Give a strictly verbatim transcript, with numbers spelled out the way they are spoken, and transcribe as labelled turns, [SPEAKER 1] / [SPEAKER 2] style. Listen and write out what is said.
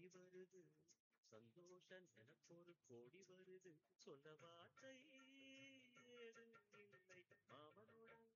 [SPEAKER 1] ஓடி வருது சந்தோஷம் எனக்கொரு கோடி வருது சொல்ல வார்த்தை ஏதும் இல்லை மாமனோட